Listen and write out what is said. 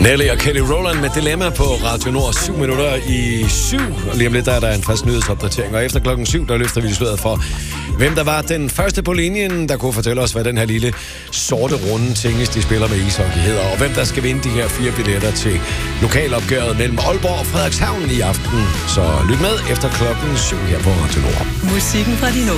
Nelly og Kelly Rowland med Dilemma på Radio Nord 7 minutter i 7. Og lige om lidt, der er der en frisk nyhedsopdatering. Og efter klokken 7, der løfter vi sløret for, hvem der var den første på linjen, der kunne fortælle os, hvad den her lille sorte runde tingest, de spiller med ishockey hedder. Og hvem der skal vinde de her 4 billetter til lokalopgøret mellem Aalborg og Frederikshavn i aften. Så lyt med efter klokken 7 her på Radio Nord. Musikken fra din